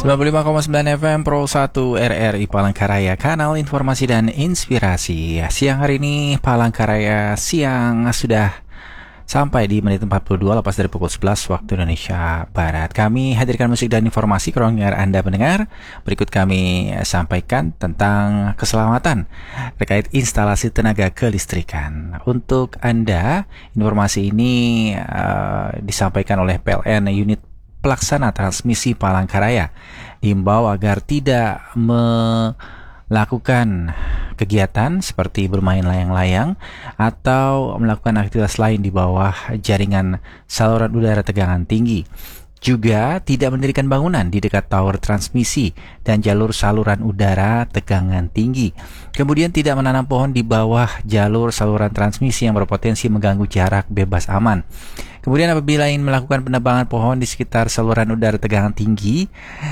95,9 FM Pro 1 RRI Palangkaraya, kanal informasi dan inspirasi. Siang hari ini Palangkaraya siang sudah sampai di menit 42 lepas dari pukul 11 waktu Indonesia Barat. Kami hadirkan musik dan informasi kronologi Anda mendengar. Berikut kami sampaikan tentang keselamatan terkait instalasi tenaga kelistrikan. Untuk Anda, informasi ini disampaikan oleh PLN Unit Pelaksana Transmisi Palangkaraya, diimbau agar tidak melakukan kegiatan seperti bermain layang-layang atau melakukan aktivitas lain di bawah jaringan saluran udara tegangan tinggi. Juga tidak mendirikan bangunan di dekat tower transmisi dan jalur saluran udara tegangan tinggi. Kemudian tidak menanam pohon di bawah jalur saluran transmisi yang berpotensi mengganggu jarak bebas aman. Kemudian apabila ingin melakukan penebangan pohon di sekitar saluran udara tegangan tinggi,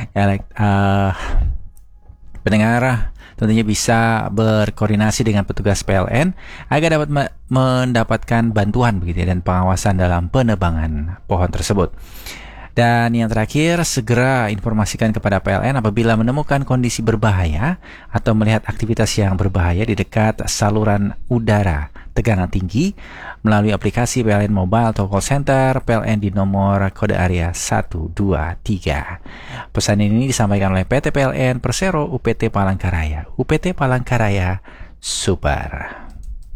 pendengar tentunya bisa berkoordinasi dengan petugas PLN agar dapat mendapatkan bantuan begitu dan pengawasan dalam penebangan pohon tersebut. Dan yang terakhir, segera informasikan kepada PLN apabila menemukan kondisi berbahaya atau melihat aktivitas yang berbahaya di dekat saluran udara tegangan tinggi melalui aplikasi PLN Mobile atau call center PLN di nomor kode area 123. Pesan ini disampaikan oleh PT PLN Persero UPT Palangkaraya. UPT Palangkaraya Super.